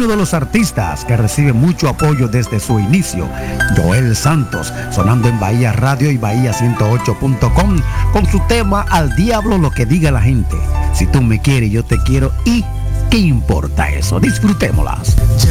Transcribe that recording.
de los artistas que recibe mucho apoyo desde su inicio, Joel Santos, sonando en Bahía Radio y Bahía 108.com con su tema Al diablo lo que diga la gente. Si tú me quieres, yo te quiero y ¿qué importa eso? Disfrutémoslas.